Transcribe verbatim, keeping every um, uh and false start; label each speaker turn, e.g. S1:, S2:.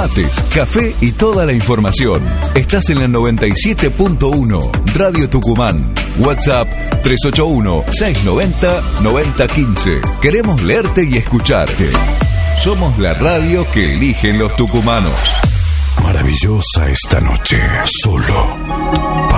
S1: mates, café y toda la información. Estás en la noventa y siete punto uno, Radio Tucumán. WhatsApp tres ocho uno, seis nueve cero, nueve cero uno cinco. Queremos leerte y escucharte. Somos la radio que eligen los tucumanos.
S2: Maravillosa esta noche, solo